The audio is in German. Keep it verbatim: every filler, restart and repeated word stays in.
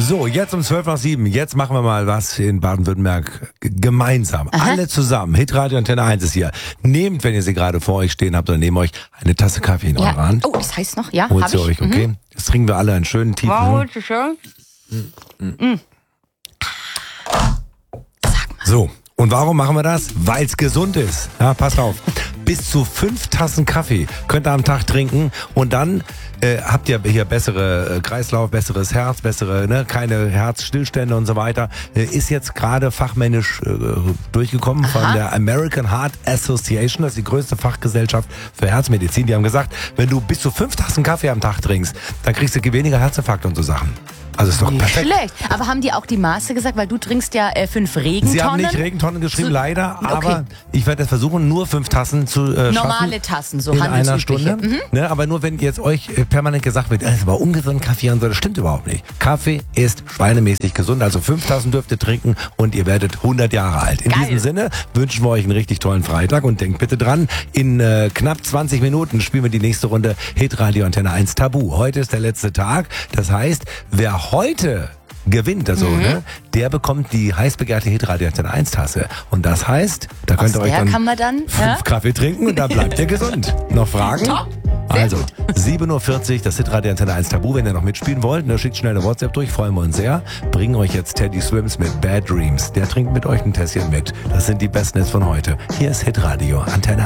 So, jetzt um zwölf nach sieben. Jetzt machen wir mal was in Baden-Württemberg g- gemeinsam. Aha. Alle zusammen. Hitradio Antenne eins ist hier. Nehmt, wenn ihr sie gerade vor euch stehen habt, oder nehmt euch eine Tasse Kaffee in Ja. eurer Hand. Oh, das heißt noch, ja, Holt hab sie ich. euch, okay? Mhm. Jetzt trinken wir alle einen schönen tiefen. Wow, das ist schön. Mhm. So, und warum machen wir das? Weil es gesund ist. Ja, passt auf. Bis zu fünf Tassen Kaffee könnt ihr am Tag trinken und dann äh, habt ihr hier bessere äh, Kreislauf, besseres Herz, bessere, ne, keine Herzstillstände und so weiter. Äh, ist jetzt gerade fachmännisch äh, durchgekommen Aha. von der American Heart Association. Das ist die größte Fachgesellschaft für Herzmedizin. Die haben gesagt, wenn du bis zu fünf Tassen Kaffee am Tag trinkst, dann kriegst du weniger Herzinfarkte und so Sachen. Also ist doch Nicht perfekt. schlecht. Aber haben die auch die Maße gesagt? Weil du trinkst ja äh, fünf Regentonnen. Sie haben nicht Regentonnen geschrieben, So- leider, Okay. aber ich werde es versuchen, nur fünf Tassen zu äh, Normale schaffen. Tassen, so in einer handelsübliche. Stunde. Mhm. Ne, aber nur wenn jetzt euch äh, permanent gesagt wird, es war ungesund Kaffee und so, das stimmt überhaupt nicht. Kaffee ist schweinemäßig gesund, also fünf Tassen dürft ihr trinken und ihr werdet hundert Jahre alt. In Geil. diesem Sinne wünschen wir euch einen richtig tollen Freitag und denkt bitte dran, in äh, knapp zwanzig Minuten spielen wir die nächste Runde Hitradio Antenne eins Tabu. Heute ist der letzte Tag, das heißt, wer heute gewinnt, also, Mhm. ne, der bekommt die heiß begehrte Hitradio Antenne eins Tasse. Und das heißt, da könnt ihr Aus euch der dann kann man dann, fünf ja? Kaffee trinken und da bleibt ihr gesund. Noch Fragen? Top. Sehr Also, sieben Uhr vierzig, das Hitradio Antenne eins Tabu. Wenn ihr noch mitspielen wollt, ne, schickt schnell eine WhatsApp durch, freuen wir uns sehr. Bringen euch jetzt Teddy Swims mit Bad Dreams. Der trinkt mit euch ein Tässchen mit. Das sind die besten Hits von heute. Hier ist Hitradio Antenne